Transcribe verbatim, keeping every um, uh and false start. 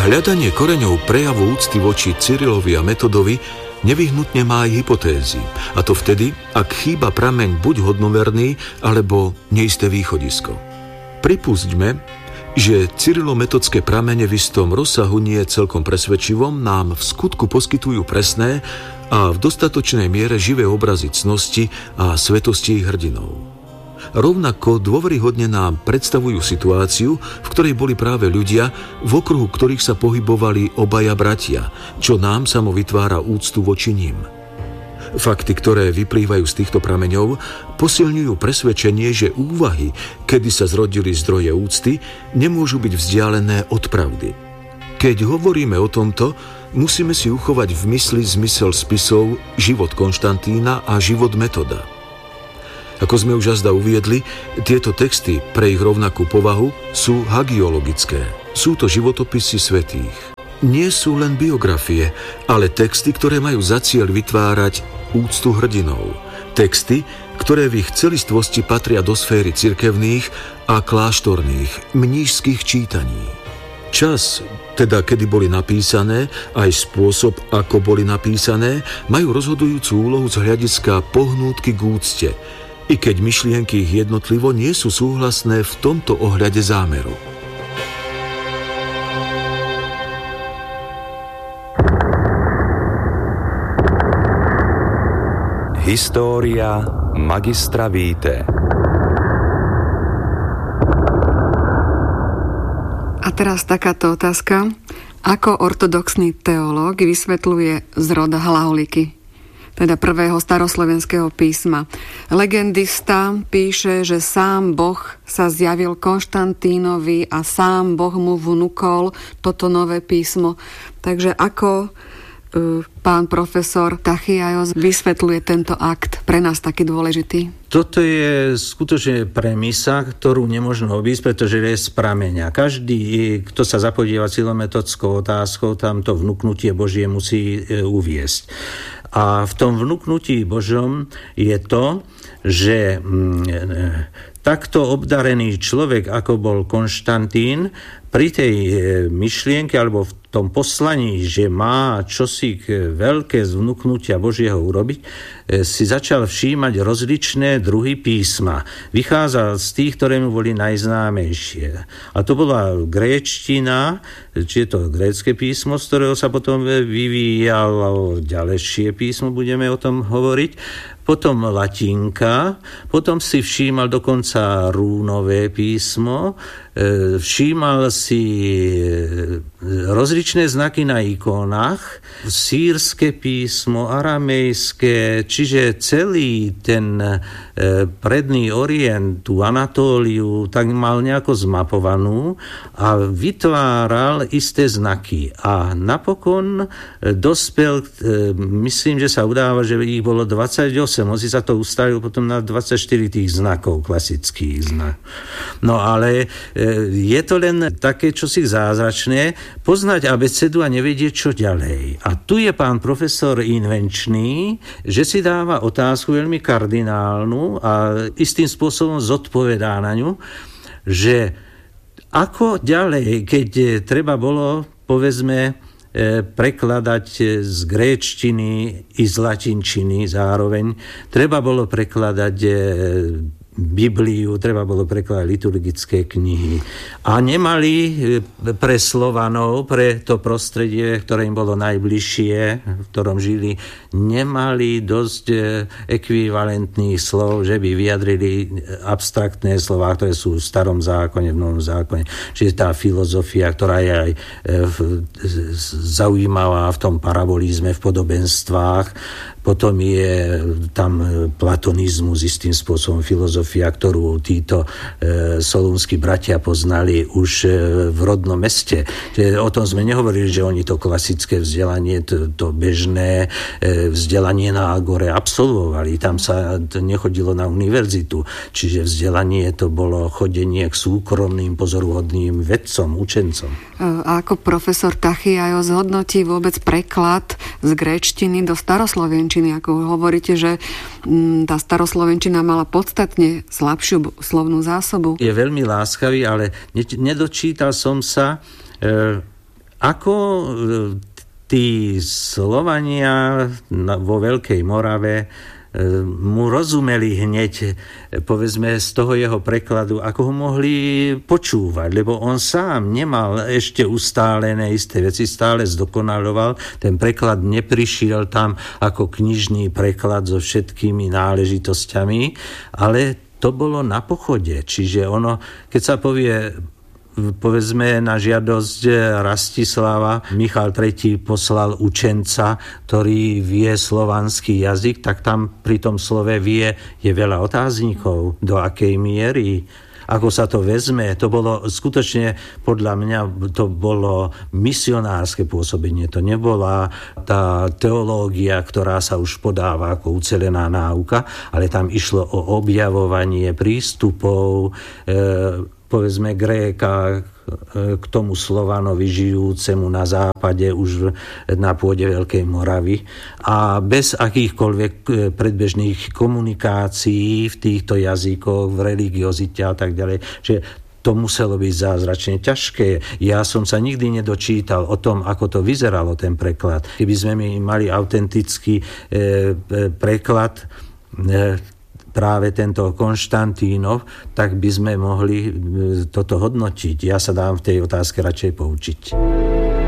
Hľadanie koreňov prejavu úcty voči Cyrilovi a Metodovi nevyhnutne má aj hypotézy. A to vtedy, ak chýba prameň buď hodnoverný, alebo neisté východisko. Pripustíme, že cyrilometodské pramene v istom rozsahu nie celkom presvedčivom nám v skutku poskytujú presné a v dostatočnej miere živé obrazy cnosti a svetosti ich hrdinov. Rovnako dôveryhodne nám predstavujú situáciu, v ktorej boli práve ľudia, v okruhu ktorých sa pohybovali obaja bratia, čo nám samo vytvára úctu voči ním. Fakty, ktoré vyplývajú z týchto prameňov, posilňujú presvedčenie, že úvahy, kedy sa zrodili zdroje úcty, nemôžu byť vzdialené od pravdy. Keď hovoríme o tomto, musíme si uchovať v mysli zmysel spisov Život Konštantína a Život Metoda. Ako sme už azda uviedli, tieto texty pre ich rovnakú povahu sú hagiologické. Sú to životopisy svätých. Nie sú len biografie, ale texty, ktoré majú za cieľ vytvárať úctu hrdinov. Texty, ktoré v ich celistvosti patria do sféry cirkevných a kláštorných, mníšskych čítaní. Čas, teda kedy boli napísané, aj spôsob, ako boli napísané, majú rozhodujúcu úlohu z hľadiska pohnútky k úcte, i keď myšlienky ich jednotlivo nie sú súhlasné v tomto ohľade zámeru. História magistra Vitae. A teraz takáto otázka. Ako ortodoxný teológ vysvetľuje zrod hlaholiky, teda prvého staroslovenského písma? Legendista píše, že sám Boh sa zjavil Konštantínovi a sám Boh mu vnúkol toto nové písmo. Takže ako uh, pán profesor Tachiajos vysvetľuje tento akt pre nás taký dôležitý? Toto je skutočne premisa, ktorú nemožno obísť, pretože je z prameňa. Každý, kto sa zapodíva cyrilometodskou otázkou, tam to vnúknutie Božie musí e, uviesť. A v tom vnúknutí Božom je to, že mm, takto obdarený človek, ako bol Konštantín, pri tej myšlienke alebo v tom poslaní, že má čosi veľké z vnúknutia Božieho urobiť, si začal všímať rozličné druhy písma. Vychádzal z tých, ktoré mu boli najznámejšie. A to bola gréčtina, či je to grécke písmo, z ktorého sa potom vyvíjalo ďalšie písmo, budeme o tom hovoriť, potom latinka, potom si všímal dokonca rúnové písmo, všímal si rozličné znaky na ikónach, sýrske písmo, aramejské, čiže celý ten predný Orient, tú Anatóliu, tak mal nejako zmapovanú a vytváral isté znaky. A napokon dospel, myslím, že sa udáva, že ich bolo dvadsaťosem, on si sa to ustavil potom na dvadsaťštyri tých znakov, klasických znakov. No ale je to len také čosi zázračné, poznať abecedu a nevedieť, čo ďalej. A tu je pán profesor invenčný, že si dáva otázku veľmi kardinálnu a istým spôsobom zodpovedá na ňu, že ako ďalej, keď treba bolo, povedzme, prekladať z gréčtiny i z latinčiny zároveň, treba bolo prekladať Bibliu, treba bolo prekladať liturgické knihy. A nemali pre Slovanov, pre to prostredie, ktoré im bolo najbližšie, v ktorom žili, nemali dosť ekvivalentných slov, že by vyjadrili abstraktné slová, ktoré sú v starom zákone, v novom zákone. Čiže tá filozofia, ktorá je aj zaujímavá v tom parabolizme, v podobenstvách. Potom je tam platonizmus, istým spôsobom filozofia, ktorú títo e, solúnski bratia poznali už e, v rodnom meste. Čiže o tom sme nehovorili, že oni to klasické vzdelanie, to, to bežné e, vzdelanie na Agore absolvovali. Tam sa nechodilo na univerzitu. Čiže vzdelanie to bolo chodenie k súkromným, pozoruhodným vedcom, učencom. A ako profesor Tachiajos hodnotí vôbec preklad z gréčtiny do staroslovenčiny? Ako hovoríte, že tá staroslovenčina mala podstatne slabšiu slovnú zásobu. Je veľmi láskavý, ale nedočítal som sa, e, ako tí Slovania vo Veľkej Morave mu rozumeli hneď, povedzme, z toho jeho prekladu, ako ho mohli počúvať, lebo on sám nemal ešte ustálené isté veci, stále zdokonaloval, ten preklad neprišiel tam ako knižný preklad so všetkými náležitosťami, ale to bolo na pochode, čiže ono, keď sa povie, povedzme, na žiadosť Rastislava Michal tretí poslal učenca, ktorý vie slovanský jazyk, tak tam pri tom slove vie je veľa otáznikov, do akej miery, ako sa to vezme. To bolo skutočne, podľa mňa, to bolo misionárske pôsobenie. To nebola tá teológia, ktorá sa už podáva ako ucelená náuka, ale tam išlo o objavovanie prístupov, e, povedzme Gréka k tomu Slovanovi žijúcemu na západe už na pôde Veľkej Moravy a bez akýchkoľvek predbežných komunikácií v týchto jazykoch, v religiozite a tak ďalej, že to muselo byť zázračne ťažké. Ja som sa nikdy nedočítal o tom, ako to vyzeralo, ten preklad. Keby sme my mali autentický e, preklad, e, práve tento Konštantínov, tak by sme mohli toto hodnotiť. Ja sa dám v tej otázke radšej poučiť.